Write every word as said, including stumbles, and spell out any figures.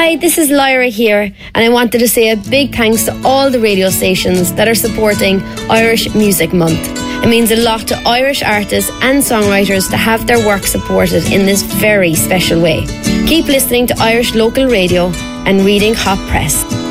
Hi, this is Lyra here, and I wanted to say a big thanks to all the radio stations that are supporting Irish Music Month. It means a lot to Irish artists and songwriters to have their work supported in this very special way. Keep listening to Irish local radio and reading Hot Press.